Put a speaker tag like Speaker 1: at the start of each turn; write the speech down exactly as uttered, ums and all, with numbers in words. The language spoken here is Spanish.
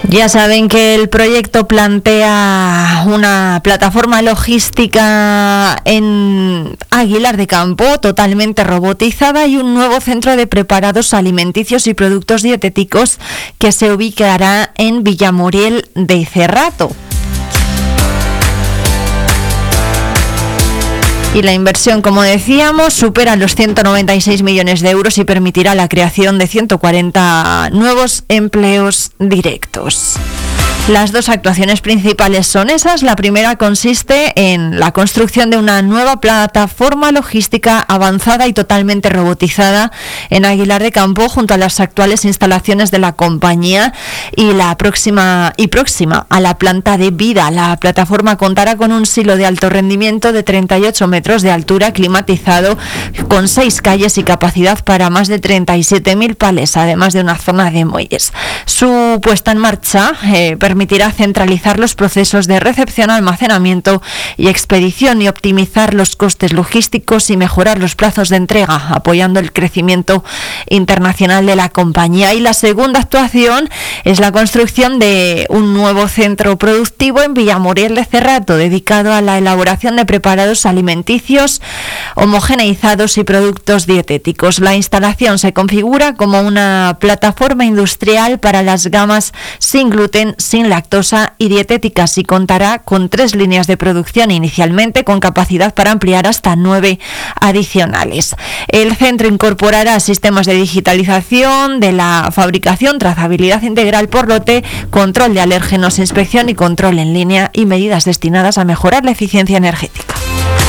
Speaker 1: Ya saben que el proyecto plantea una plataforma logística en Aguilar de Campo totalmente robotizada y un nuevo centro de preparados alimenticios y productos dietéticos que se ubicará en Villamuriel de Cerrato. Y la inversión, como decíamos, supera los ciento noventa y seis millones de euros y permitirá la creación de ciento cuarenta nuevos empleos directos. Las dos actuaciones principales son esas. La primera consiste en la construcción de una nueva plataforma logística avanzada y totalmente robotizada en Aguilar de Campo junto a las actuales instalaciones de la compañía y la próxima y próxima a la planta de Vida. La plataforma contará con un silo de alto rendimiento de treinta y ocho metros de altura climatizado con seis calles y capacidad para más de treinta y siete mil palés, además de una zona de muelles. Su puesta en marcha eh, permitirá centralizar los procesos de recepción, almacenamiento y expedición y optimizar los costes logísticos y mejorar los plazos de entrega, apoyando el crecimiento internacional de la compañía. Y la segunda actuación es la construcción de un nuevo centro productivo en Villamuriel de Cerrato, dedicado a la elaboración de preparados alimenticios homogeneizados y productos dietéticos. La instalación se configura como una plataforma industrial para las gamas sin gluten, sin lactosa y dietéticas y contará con tres líneas de producción inicialmente, con capacidad para ampliar hasta nueve adicionales. El centro incorporará sistemas de digitalización de la fabricación, trazabilidad integral por lote, control de alérgenos, inspección y control en línea y medidas destinadas a mejorar la eficiencia energética.